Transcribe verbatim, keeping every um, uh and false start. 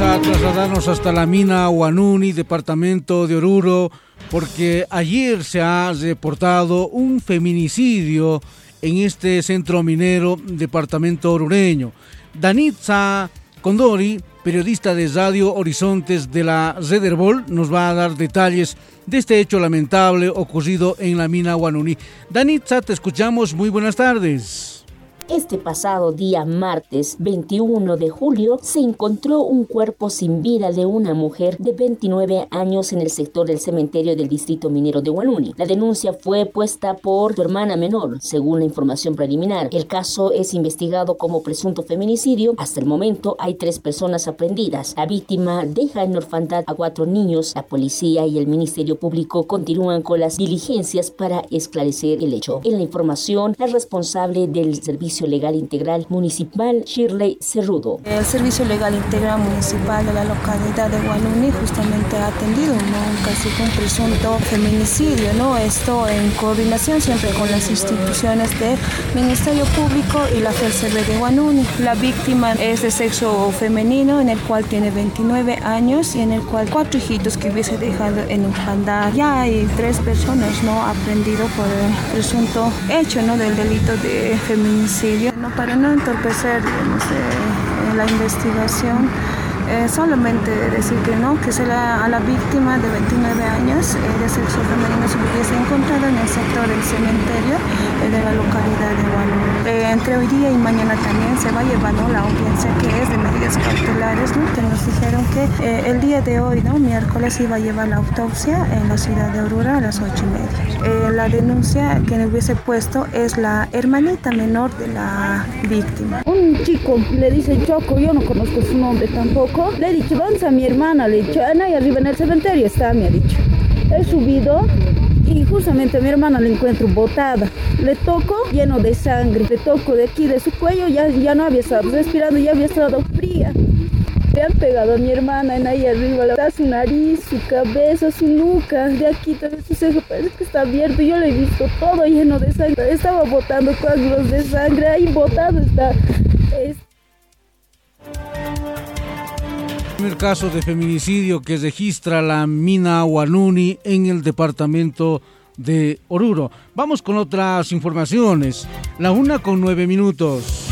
a trasladarnos hasta la mina Huanuni, departamento de Oruro, porque ayer se ha reportado un feminicidio en este centro minero, departamento orureño. Danitza Condori, periodista de Radio Horizontes de la Red Herbol, nos va a dar detalles de este hecho lamentable ocurrido en la mina Huanuni. Danitza, te escuchamos. Muy buenas tardes. Este pasado día martes veintiuno de julio se encontró un cuerpo sin vida de una mujer de veintinueve años en el sector del cementerio del distrito minero de Huanuni. La denuncia fue puesta por su hermana menor, según la información preliminar. El caso es investigado como presunto feminicidio. Hasta el momento hay tres personas aprehendidas. La víctima deja en orfandad a cuatro niños. La policía y el Ministerio Público continúan con las diligencias para esclarecer el hecho. En la información, la responsable del servicio Legal Integral Municipal, Shirley Cerrudo. El Servicio Legal Integral Municipal de la localidad de Huanuni justamente ha atendido, ¿no?, casi un presunto feminicidio, ¿no? Esto en coordinación siempre con las instituciones del Ministerio Público y la F E C B de Huanuni. La víctima es de sexo femenino, en el cual tiene veintinueve años y en el cual cuatro hijitos que hubiese dejado en orfandad. Ya hay tres personas, ¿no?, aprendido por el presunto hecho, ¿no?, del delito de feminicidio. No, para no entorpecer, digamos, eh, la investigación, eh, solamente decir que no, que se la, a la víctima de veintinueve años eh, de sexo femenino se hubiese encontrado en el sector del cementerio eh, de la localidad de Huanuni. Eh, entre hoy día y mañana también se va a llevar, ¿no?, la audiencia que es de medidas cautelares, ¿no?, que nos dijeron que eh, el día de hoy, ¿no?, miércoles, iba a llevar la autopsia en la ciudad de Oruro a las ocho y media. Eh, la denuncia que me hubiese puesto es la hermanita menor de la víctima. Un chico le dice Choco, yo no conozco su nombre tampoco. Le he dicho, ¿dónde está mi hermana? Le he dicho, ah, no, y arriba en el cementerio está, me ha dicho. He subido y justamente a mi hermana la encuentro botada. Le toco lleno de sangre. Le toco de aquí, de su cuello, ya, ya no había estado respirando, ya había estado fría. Le han pegado a mi hermana en ahí arriba, está su nariz, su cabeza, su nuca, de aquí también su cejo, parece que está abierto. Yo lo he visto todo lleno de sangre, estaba botando coágulos de sangre, ahí botado está. Es... El caso de feminicidio que registra la mina Huanuni en el departamento de Oruro. Vamos con otras informaciones. La una con nueve minutos.